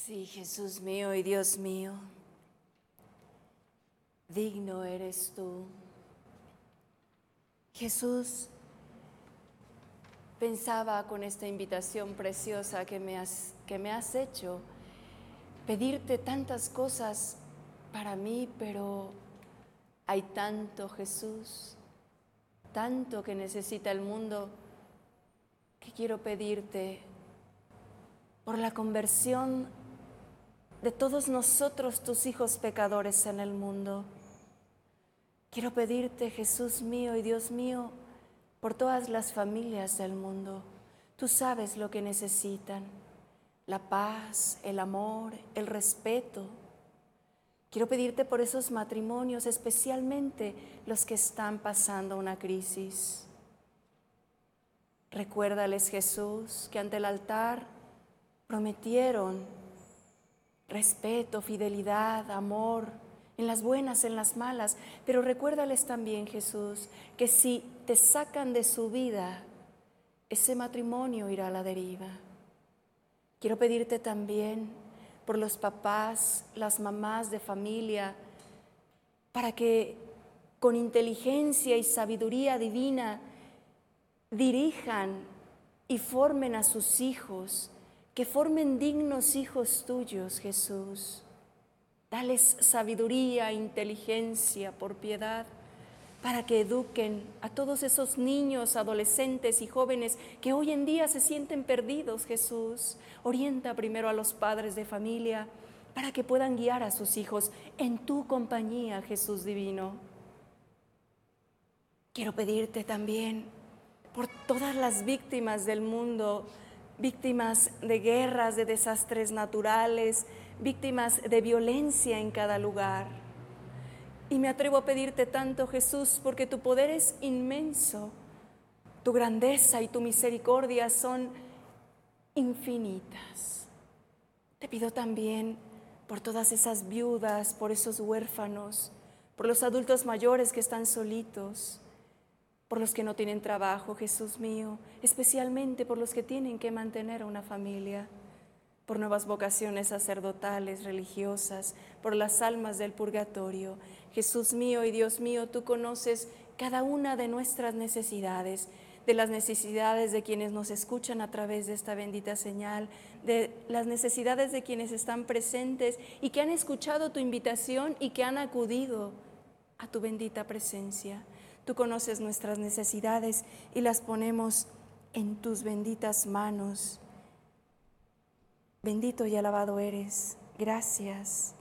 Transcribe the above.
Sí, Jesús mío y Dios mío, digno eres tú. Jesús, pensaba con esta invitación preciosa que me has hecho, pedirte tantas cosas para mí, pero hay tanto, Jesús, tanto que necesita el mundo, que quiero pedirte por la conversión de todos nosotros, tus hijos pecadores en el mundo. Quiero pedirte, Jesús mío y Dios mío, por todas las familias del mundo. Tú sabes lo que necesitan: la paz, el amor, el respeto. Quiero pedirte por esos matrimonios, especialmente los que están pasando una crisis. Recuérdales, Jesús, que ante el altar prometieron respeto, fidelidad, amor, en las buenas, en las malas. Pero recuérdales también, Jesús, que si te sacan de su vida, ese matrimonio irá a la deriva. Quiero pedirte también por los papás, las mamás de familia, para que con inteligencia y sabiduría divina dirijan y formen a sus hijos, que formen dignos hijos tuyos, Jesús. Dales sabiduría, inteligencia, por piedad, para que eduquen a todos esos niños, adolescentes y jóvenes que hoy en día se sienten perdidos, Jesús. Orienta primero a los padres de familia para que puedan guiar a sus hijos en tu compañía, Jesús divino. Quiero pedirte también por todas las víctimas del mundo, víctimas de guerras, de desastres naturales, víctimas de violencia en cada lugar. Y me atrevo a pedirte tanto, Jesús, porque tu poder es inmenso, tu grandeza y tu misericordia son infinitas. Te pido también por todas esas viudas, por esos huérfanos, por los adultos mayores que están solitos, por los que no tienen trabajo, Jesús mío, especialmente por los que tienen que mantener a una familia, por nuevas vocaciones sacerdotales, religiosas, por las almas del purgatorio. Jesús mío y Dios mío, tú conoces cada una de nuestras necesidades, de las necesidades de quienes nos escuchan a través de esta bendita señal, de las necesidades de quienes están presentes y que han escuchado tu invitación y que han acudido a tu bendita presencia. Tú conoces nuestras necesidades y las ponemos en tus benditas manos. Bendito y alabado eres. Gracias.